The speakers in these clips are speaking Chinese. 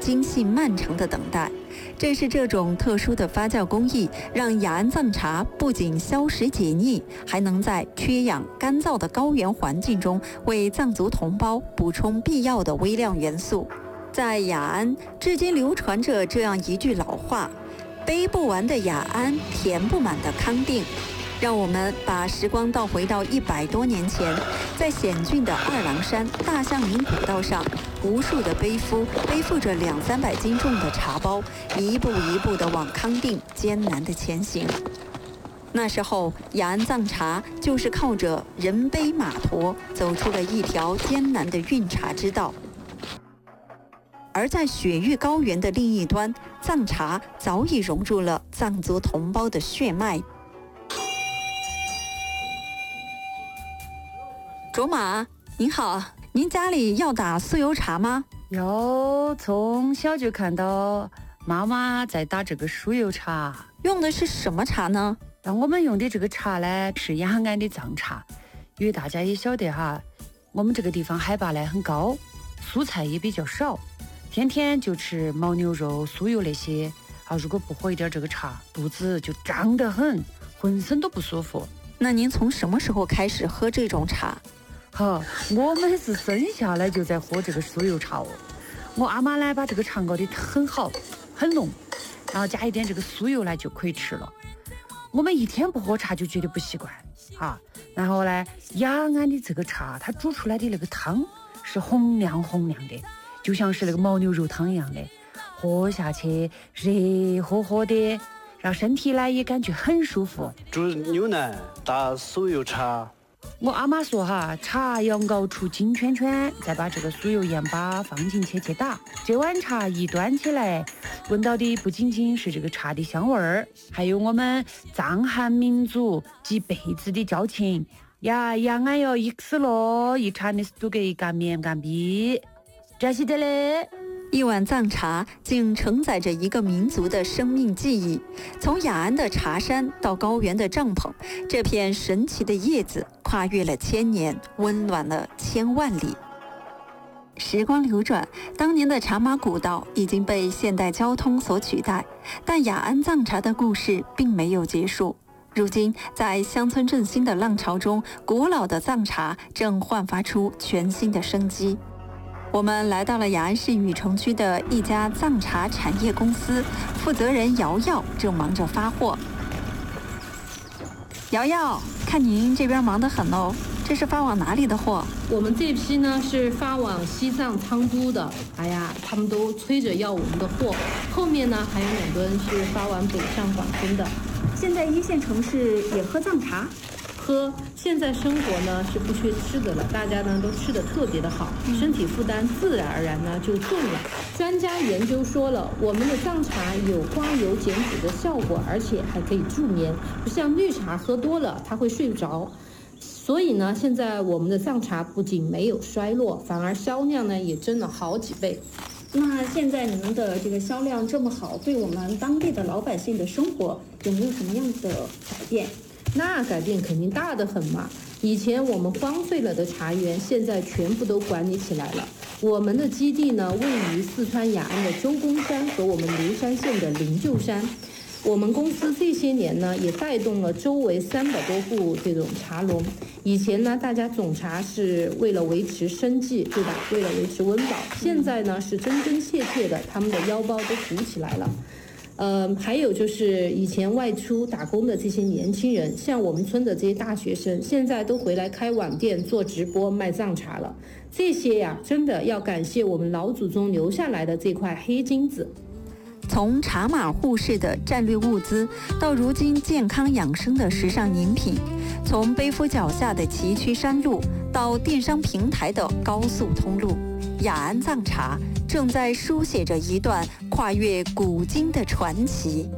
精细漫长的等待。正是这种特殊的发酵工艺，让雅安藏茶不仅消食解腻，还能在缺氧干燥的高原环境中为藏族同胞补充必要的微量元素。在雅安，至今流传着这样一句老话：杯不完的雅安，填不满的康定。让我们把时光倒回到100多年前，在险峻的二郎山大象岭古道上，无数的背负着200-300斤重的茶包，一步一步地往康定艰难地前行。那时候，雅安藏茶就是靠着人背马驮，走出了一条艰难的运茶之道。而在雪域高原的另一端，藏茶早已融入了藏族同胞的血脉。卓玛，您好，您家里要打酥油茶吗？ 有，从小就看到妈妈在打这个酥油茶。 用的是什么茶呢？ 我们用的这个茶呢是雅安的藏茶，因为大家也晓得哈，我们这个地方海拔呢很高，蔬菜也比较少，天天就吃牦牛肉、酥油那些如果不喝一点这个茶，肚子就胀得很，浑身都不舒服。 那您从什么时候开始喝这种茶？ 我们是生下来就在喝这个酥油茶哦。我阿妈呢把这个茶熬得很好很浓，然后加一点这个酥油呢就可以吃了。我们一天不喝茶就觉得不习惯然后呢，雅安的这个茶它煮出来的那个汤是红亮红亮的，就像是那个牦牛肉汤一样的，喝下去热乎乎的，让身体呢也感觉很舒服。 煮牛奶打酥油茶。 我阿妈说茶要熬出金圈圈，再把这个酥油盐巴放进去打。这碗茶一端起来，闻到的不仅仅是这个茶的香味儿，还有我们藏汉民族几辈子的交情呀。雅安要一次咯，一茶的都给干面干逼，这是的嘞。 一碗藏茶竟承载着一个民族的生命记忆。从雅安的茶山到高原的帐篷，这片神奇的叶子跨越了1000年，温暖了1000万里。时光流转，当年的茶马古道已经被现代交通所取代，但雅安藏茶的故事并没有结束。如今，在乡村振兴的浪潮中，古老的藏茶正焕发出全新的生机。我们来到了雅安市禹城区的一家藏茶产业公司，负责人瑶瑶正忙着发货。瑶瑶，看您这边忙得很哦，这是发往哪里的货？ 我们这批呢是发往西藏昌都的，他们都催着要我们的货。后面呢还有2吨是发往北上广深的。 现在1线城市也喝藏茶？ 喝，现在生活呢是不缺吃的了，大家呢都吃得特别的好，身体负担自然而然呢就重了。专家研究说了，我们的藏茶有刮油减脂的效果，而且还可以助眠，不像绿茶喝多了它会睡不着。所以呢，现在我们的藏茶不仅没有衰落，反而销量呢也增了好几倍。 那现在你们的这个销量这么好，对我们当地的老百姓的生活有没有什么样的改变？ 那改变肯定大得很嘛！以前我们荒废了的茶园，现在全部都管理起来了。我们的基地呢，位于四川雅安的周公山和我们流山县的灵鹫山。我们公司这些年呢，也带动了周围300多户这种茶农。以前呢，大家种茶是为了维持生计，对吧？为了维持温饱。现在呢，是真真切切的，他们的腰包都鼓起来了。还有就是以前外出打工的这些年轻人，像我们村的这些大学生，现在都回来开网店做直播卖藏茶了。这些呀，真的要感谢我们老祖宗留下来的这块黑金子。 从茶马互市的战略物资，到如今健康养生的时尚饮品；从背夫脚下的崎岖山路，到电商平台的高速通路，雅安藏茶正在书写着一段跨越古今的传奇。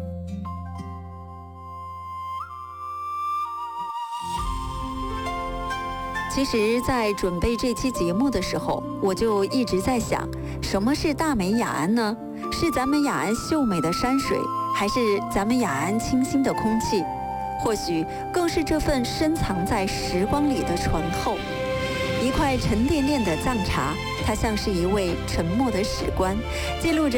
其实，在准备这期节目的时候，我就一直在想，什么是大美雅安呢？是咱们雅安秀美的山水，还是咱们雅安清新的空气？或许更是这份深藏在时光里的醇厚。一块沉甸甸的藏茶，它像是一位沉默的史官，记录着